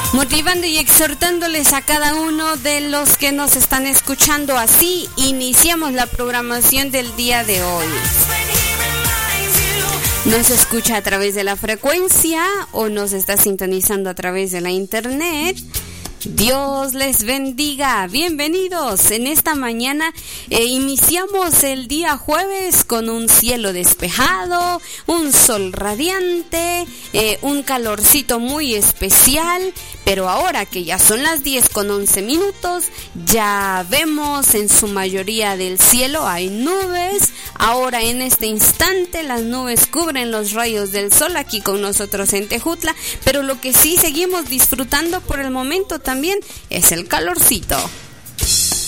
Motivando y exhortándoles a cada uno de los que nos están escuchando. Así iniciamos la programación del día de hoy. ¿Nos escucha a través de la frecuencia o nos está sintonizando a través de la internet? Dios les bendiga, bienvenidos. En esta mañana iniciamos el día jueves con un cielo despejado, un sol radiante, un calorcito muy especial, pero ahora que ya son las 10:11, ya vemos en su mayoría del cielo hay nubes. Ahora en este instante las nubes cubren los rayos del sol aquí con nosotros en Tejutla, pero lo que sí seguimos disfrutando por el momento también es el calorcito.